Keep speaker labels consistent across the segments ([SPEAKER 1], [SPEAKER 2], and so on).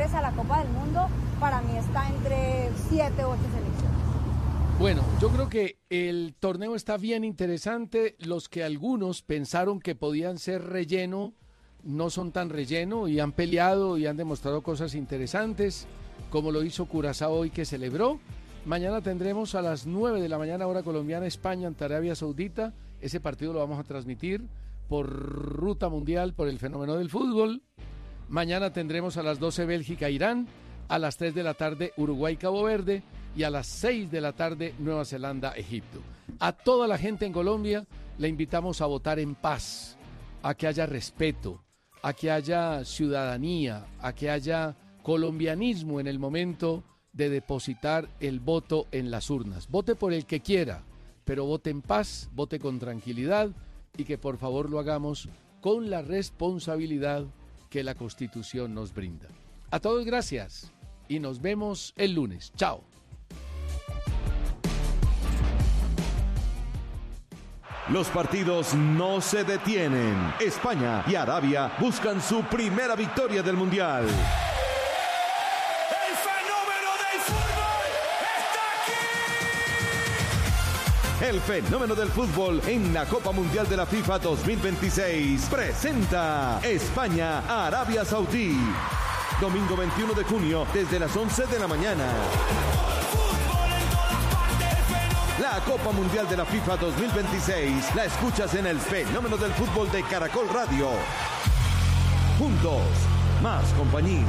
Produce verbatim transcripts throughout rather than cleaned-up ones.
[SPEAKER 1] regresa a la Copa del Mundo, para mí está entre siete u ocho selecciones.
[SPEAKER 2] Bueno, yo creo que el torneo está bien interesante. Los que algunos pensaron que podían ser relleno, no son tan relleno y han peleado y han demostrado cosas interesantes, como lo hizo Curazao hoy que celebró. Mañana tendremos a las nueve de la mañana hora colombiana España ante Arabia Saudita. Ese partido lo vamos a transmitir por Ruta Mundial, por el fenómeno del fútbol. Mañana tendremos a las doce Bélgica Irán, a las tres de la tarde Uruguay Cabo Verde y a las seis de la tarde Nueva Zelanda Egipto. A toda la gente en Colombia le invitamos a votar en paz, a que haya respeto, a que haya ciudadanía, a que haya colombianismo en el momento de depositar el voto en las urnas. Vote por el que quiera, pero vote en paz, vote con tranquilidad y que por favor lo hagamos con la responsabilidad que la Constitución nos brinda. A todos gracias y nos vemos el lunes. Chao.
[SPEAKER 3] Los partidos no se detienen. España y Arabia buscan su primera victoria del Mundial. El fenómeno del fútbol en la Copa Mundial de la FIFA dos mil veintiséis presenta España, Arabia Saudí. Domingo veintiuno de junio desde las once de la mañana. La Copa Mundial de la FIFA dos mil veintiséis la escuchas en el fenómeno del fútbol de Caracol Radio. Juntos, más compañía.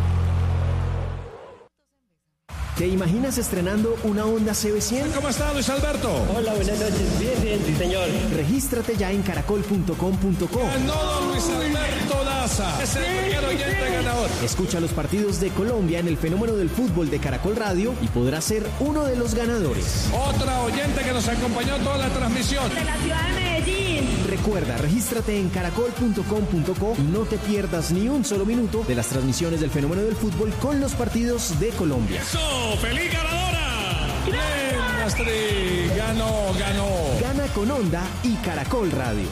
[SPEAKER 4] ¿Te imaginas estrenando una Honda C B cien?
[SPEAKER 5] ¿Cómo está, Luis Alberto?
[SPEAKER 6] Hola, buenas noches. Bien, bien, sí, señor.
[SPEAKER 4] Regístrate ya en caracol punto com punto co.
[SPEAKER 5] Ganó don Luis Alberto Daza. Es el primer oyente ganador.
[SPEAKER 4] Escucha los partidos de Colombia en el fenómeno del fútbol de Caracol Radio y podrás ser uno de los ganadores.
[SPEAKER 5] Otra oyente que nos acompañó toda la transmisión.
[SPEAKER 1] De la ciudad de Medellín.
[SPEAKER 4] Recuerda, regístrate en caracol punto com punto co y no te pierdas ni un solo minuto de las transmisiones del fenómeno del fútbol con los partidos de Colombia.
[SPEAKER 5] ¡Eso! ¡Feliz ganadora! ¡Bien, Astrid! ¡Ganó, ganó!
[SPEAKER 4] Gana con Honda y Caracol Radio.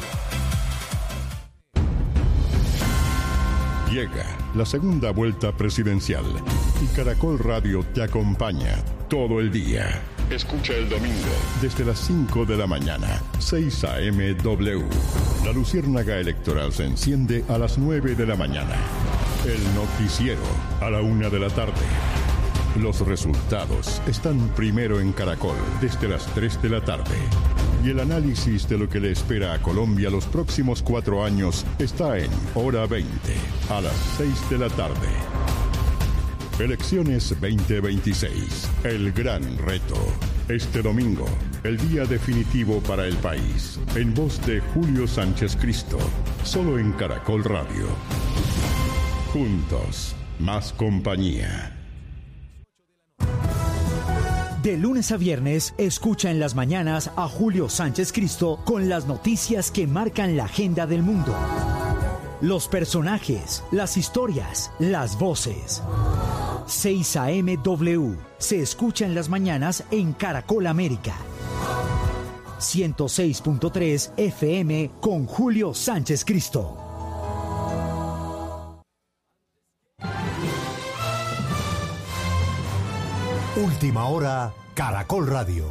[SPEAKER 7] Llega la segunda vuelta presidencial y Caracol Radio te acompaña todo el día. Escucha el domingo desde las cinco de la mañana, seis a eme W. La luciérnaga electoral se enciende a las nueve de la mañana. El noticiero a la una de la tarde. Los resultados están primero en Caracol desde las tres de la tarde. Y el análisis de lo que le espera a Colombia los próximos cuatro años está en Hora veinte, a las seis de la tarde. Elecciones veinte veintiséis, el gran reto. Este domingo, el día definitivo para el país. En voz de Julio Sánchez Cristo, solo en Caracol Radio. Juntos, más compañía.
[SPEAKER 8] De lunes a viernes, escucha en las mañanas a Julio Sánchez Cristo con las noticias que marcan la agenda del mundo. Los personajes, las historias, las voces. seis a eme W se escucha en las mañanas en Caracol América. ciento seis punto tres F M con Julio Sánchez Cristo.
[SPEAKER 9] Última hora, Caracol Radio.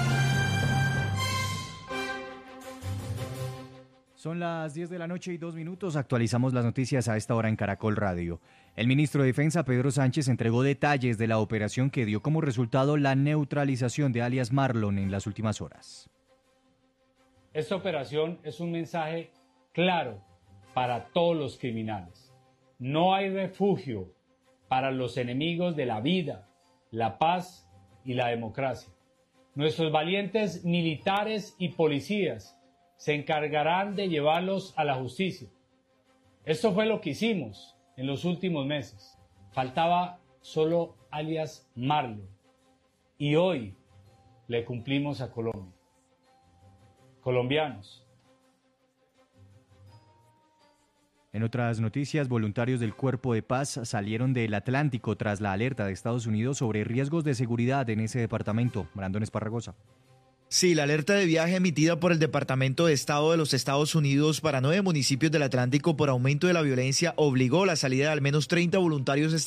[SPEAKER 10] Son las diez de la noche y dos minutos. Actualizamos las noticias a esta hora en Caracol Radio. El ministro de Defensa, Pedro Sánchez, entregó detalles de la operación que dio como resultado la neutralización de alias Marlon en las últimas horas.
[SPEAKER 11] Esta operación es un mensaje claro para todos los criminales. No hay refugio para los enemigos de la vida, la paz y la democracia. Nuestros valientes militares y policías se encargarán de llevarlos a la justicia. Esto fue lo que hicimos en los últimos meses. Faltaba solo alias Marlon y hoy le cumplimos a Colombia. Colombianos.
[SPEAKER 10] En otras noticias, voluntarios del Cuerpo de Paz salieron del Atlántico tras la alerta de Estados Unidos sobre riesgos de seguridad en ese departamento. Brandon Esparragosa.
[SPEAKER 12] Sí, la alerta de viaje emitida por el Departamento de Estado de los Estados Unidos para nueve municipios del Atlántico por aumento de la violencia obligó la salida de al menos treinta voluntarios